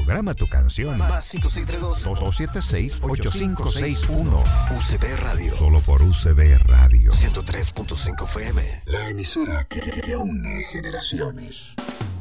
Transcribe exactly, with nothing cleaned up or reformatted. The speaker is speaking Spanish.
Programa tu canción. Más cinco seis tres dos, dos siete seis, ocho cinco seis uno. U C B Radio. Solo por U C B Radio. ciento tres punto cinco F M. La emisora que, que une generaciones.